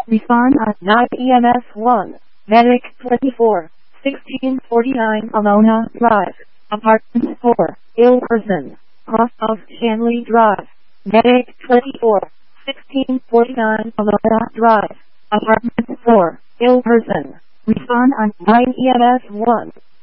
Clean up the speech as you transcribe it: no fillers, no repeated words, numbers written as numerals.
Respond at 9 EMS 1. Medic 24. 1649 Alona Drive. Apartment 4. Ill person. Off of Shanley Drive. Medic 24. 1649 Alona Drive. Apartment 4. Ill person. Respond on 9 EMS 1.